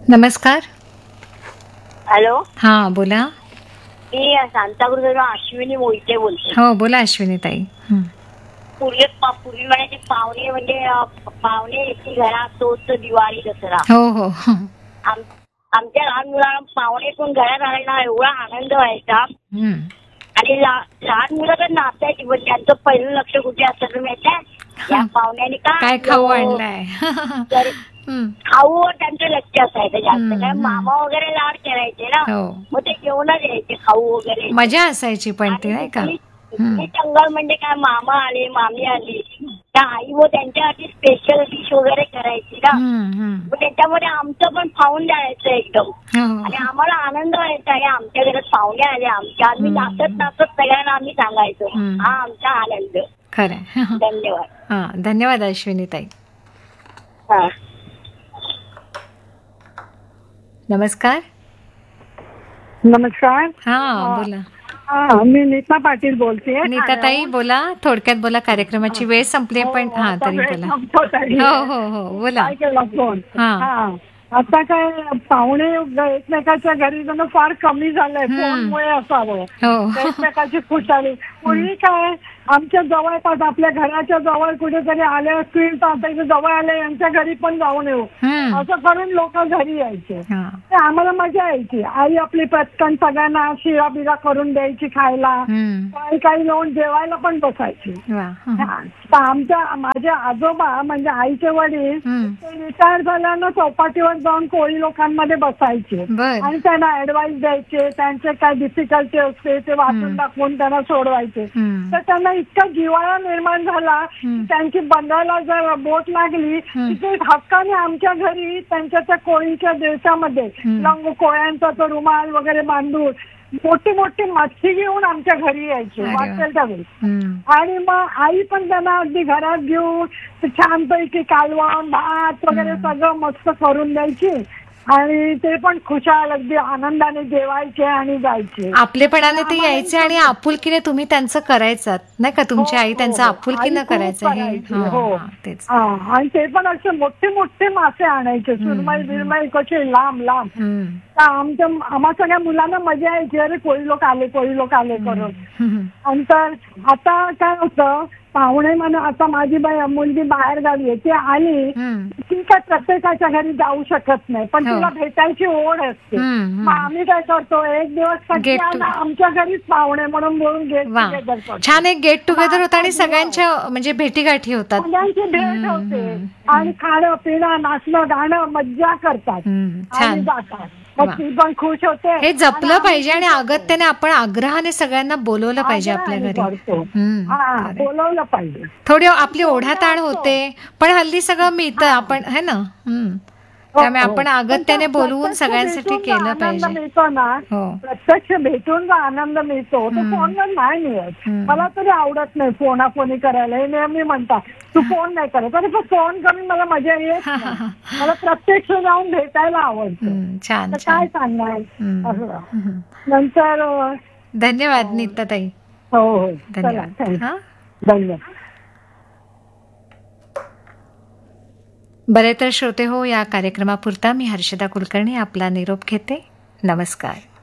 नमस्कार. हॅलो, हां बोला. मी सांताक्रूजवरून अश्विनी मोहिते बोलते. हो बोला अश्विनी ताई. पूर्वी म्हणायचे पाहुणे म्हणजे पाहुणे येते घरात तोच दिवाळी दसरा. हो हो. आमच्या लहान मुलांना पाहुणे पण घरात आणायला एवढा आनंद व्हायचा. हम्म. आणि लहान मुलं तर नाचायची, पण त्यांचं पहिलं लक्ष कुठे असायचं माहिती या पाहुण्याने काय खाऊ आणलाय. तर खाऊवर त्यांचं लक्ष असायचं जास्त. काय मामा वगैरे लाड करायचे ना, हो. मग ते जेवणच यायचे खाऊ वगैरे. मजा असायची पण ते नाही का. टंगल म्हणजे काय, मामा आले मामी आली त्या आई व त्यांच्यासाठी स्पेशल डिश वगैरे करायची ना. मग त्याच्यामध्ये आमचं पण खाऊन जायचं एकदम. आणि आम्हाला आनंद व्हायचा आहे आमच्या घरात पाहुणे आले आमच्या. आम्ही नाचत नाचत सगळ्यांना आम्ही सांगायचो हा आमचा आनंद. खरं. धन्यवाद. हा धन्यवाद अश्विनी ताई. हा नमस्कार. नमस्कार. हा बोला. मी नीता पाटील बोलते. नीता ताई बोला, थोडक्यात बोला. कार्यक्रमाची वेळ संपली पण हा तरी बोला. हो हो हो बोला. काय केला फोन. हा आता काय पाहुणे एकमेकाच्या घरी जाणं फार कमी झालंय फोनमुळे असावं. एकमेकाची खुशाली. पूर्वी काय आमच्या जवळपास आपल्या घराच्या जवळ कुठेतरी आले असतील तर आता इथे जवळ आले यांच्या घरी पण जाऊन येऊ असं करून लोक घरी यायचे. ते आम्हाला मजा यायची. आई आपली पटकन सगळ्यांना शिरा बिरा करून द्यायची खायला. काही काही येऊन जेवायला पण बसायची. तर माझे आजोबा म्हणजे आईचे वडील ते रिटायर झाल्यानं चौपाटीवर जाऊन कोळी लोकांमध्ये बसायचे आणि त्यांना ऍडवाइस द्यायचे. त्यांचे काय डिफिकल्टी असते ते वाचून दाखवून त्यांना सोडवायचे. तर त्यांना इतका जिव्हाळा निर्माण झाला. त्यांची बंधाला जर बोट लागली तिथे हक्काने आमच्या घरी त्यांच्या त्या कोळीच्या देशामध्ये कोळ्यांचा तो रुमाल वगैरे बांधून मोठी मोठी मच्छी घेऊन आमच्या घरी यायची वाटेल त्यावेळी. आणि मग आई पण त्यांना अगदी घरात घेऊन छानपैकी कालवण भात वगैरे सगळं मस्त करून द्यायची. आणि ते पण खुशाल अगदी आनंदाने जेवायचे आणि जायचे. आपलेपणाने ते यायचे आणि आपुलकीने तुम्ही त्यांचं करायचात नाही का. तुमची आई त्यांचं आपुलकीनं करायचं. आणि ते पण असे मोठे मोठे मासे आणायचे. सुरमई बिरमई कसे लांब लांब. आम्हा सगळ्या मुलांना मजा यायची. अरे कोळी लोक आले करून. नंतर आता काय होतं पाहुणे म्हणून आता माझी मुलगी बाहेर गावी आहे. ती आली ती काय प्रत्येकाच्या घरी जाऊ शकत नाही पण तिला भेटायची ओढ असते. मग आम्ही काय करतो एक दिवस आमच्या घरीच पाहुणे म्हणून बोलून गेट टुगेदर करतो. छान एक गेट टुगेदर होतं आणि सगळ्यांच्या म्हणजे भेटीगाठी होतात. सगळ्यांची भेट होते आणि खाणं पिणं नाचणं गाणं मज्जा करतात आणि जातात. ती पण खुश होते. हे जपलं पाहिजे आणि अगत्याने आपण आग्रहाने सगळ्यांना बोलवलं पाहिजे आपल्या घरी. बोलवलं पाहिजे. थोडी आपली ओढाताण होते पण हल्ली सगळं मिळतं आपण है ना. त्यामुळे आपण अगत्याने बोलवून सगळ्यांसाठी केलं पाहिजे. मिळतो ना प्रत्यक्ष भेटून जो आनंद मिळतो तो फोनवर नाही मिळत. मला तरी आवडत नाही फोनाफोनी करायला. हे नेहमी म्हणतात तू फोन नाही करत. अरे पण फोन करून मला मजा येत नाही. मला प्रत्यक्ष जाऊन भेटायला आवडतं. छान काय सांगणार असं. नंतर धन्यवाद नीता ताई. हो हो धन्यवाद. धन्यवाद. बरे तर श्रोते हो, या कार्यक्रमापुरता मी हर्षदा कुलकर्णी आपला निरोप घेते. नमस्कार.